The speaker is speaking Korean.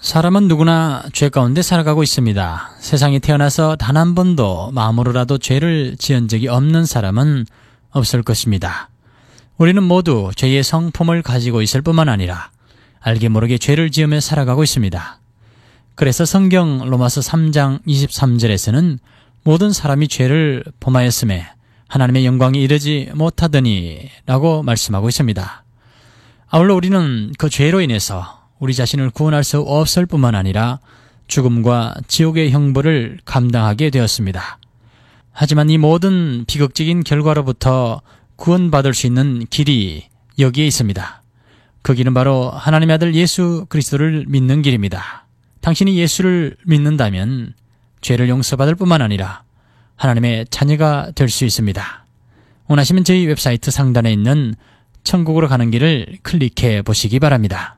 사람은 누구나 죄 가운데 살아가고 있습니다. 세상에 태어나서 단 한 번도 마음으로라도 죄를 지은 적이 없는 사람은 없을 것입니다. 우리는 모두 죄의 성품을 가지고 있을 뿐만 아니라 알게 모르게 죄를 지으며 살아가고 있습니다. 그래서 성경 로마서 3장 23절에서는 모든 사람이 죄를 범하였음에 하나님의 영광이 이르지 못하더니 라고 말씀하고 있습니다. 아울러 우리는 그 죄로 인해서 우리 자신을 구원할 수 없을 뿐만 아니라 죽음과 지옥의 형벌을 감당하게 되었습니다. 하지만 이 모든 비극적인 결과로부터 구원받을 수 있는 길이 여기에 있습니다. 그 길은 바로 하나님의 아들 예수 그리스도를 믿는 길입니다. 당신이 예수를 믿는다면 죄를 용서받을 뿐만 아니라 하나님의 자녀가 될 수 있습니다. 원하시면 저희 웹사이트 상단에 있는 천국으로 가는 길을 클릭해 보시기 바랍니다.